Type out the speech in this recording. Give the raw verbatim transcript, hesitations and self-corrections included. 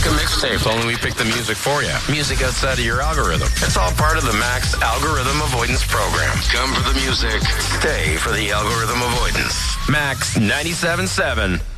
a mixtape. Only we pick the music for you. Music outside of your algorithm. It's all part of the Max Algorithm Avoidance Program. Come for the music. Stay for the algorithm avoidance. Max ninety-seven point seven.